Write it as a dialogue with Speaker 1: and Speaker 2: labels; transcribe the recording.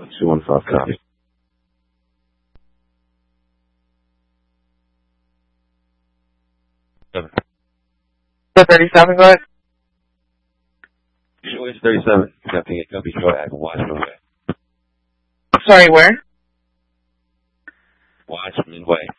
Speaker 1: 215 copy.
Speaker 2: 37, go ahead.
Speaker 1: It's 37. Nothing it could be short at Watchman Way.
Speaker 2: Sorry, where?
Speaker 1: Watchman Way.